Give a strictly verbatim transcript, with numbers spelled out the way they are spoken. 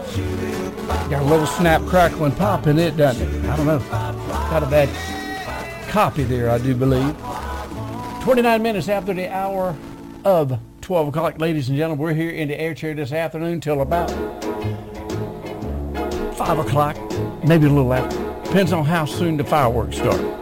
Got a little snap, crackle, and pop in it, doesn't it? I don't know. Got a bad copy there, I do believe. twenty-nine minutes after the hour of twelve o'clock, ladies and gentlemen. We're here in the air chair this afternoon till about five o'clock, maybe a little after. Depends on how soon the fireworks start.